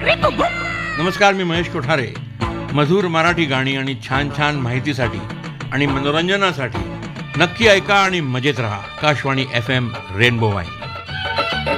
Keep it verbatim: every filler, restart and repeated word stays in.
नमस्कार, मी महेश कोठारे. मधुर मराठी गाणी आणि छान छान माहितीसाठी आणि मनोरंजनासाठी नक्की ऐका आणि मजेत राहा. आकाशवाणी एफ एम रेनबो वाहिनी.